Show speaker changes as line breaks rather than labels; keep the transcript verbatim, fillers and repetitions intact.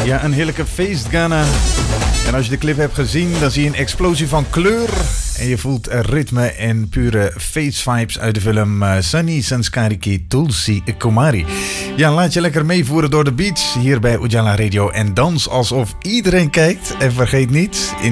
Ja, een heerlijke feestgana. En als je de clip hebt gezien, dan zie je een explosie van kleur. En je voelt ritme en pure feestvibes uit de film uh, Sunny Sanskariki Tulsi Kumari. Ja, laat je lekker meevoeren door de beats hier bij Ujala Radio. En dans alsof iedereen kijkt. En vergeet niet... In